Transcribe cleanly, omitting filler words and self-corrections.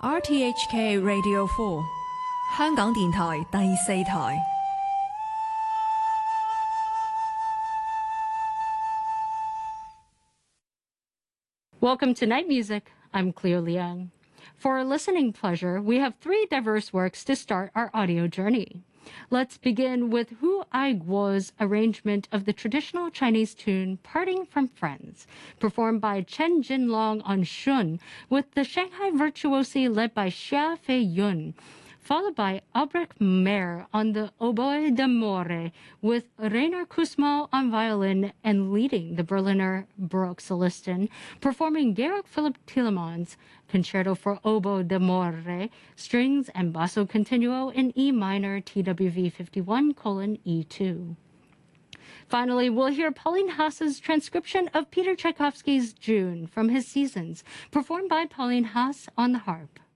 RTHK Radio 4香港電台第四台。 Welcome to Night Music. I'm Cleo Liang. For our listening pleasure, we have three diverse works to start our audio journey. Let's begin with Hu Aiguo's arrangement of the traditional Chinese tune Parting from Friends, performed by Chen Jinlong on shun, with the Shanghai virtuosi led by Xia Fei Yun, followed by Albrecht Meyer on the oboe d'amore, with Rainer Kussmaul on violin and leading the Berliner Baroque Solistin, performing Georg Philipp Telemanns' Concerto for Oboe d'Amore, strings and basso continuo in E minor TWV 51:E2. Finally, we'll hear Pauline Haas's transcription of Peter Tchaikovsky's June from his Seasons, performed by Pauline Haas on the harp.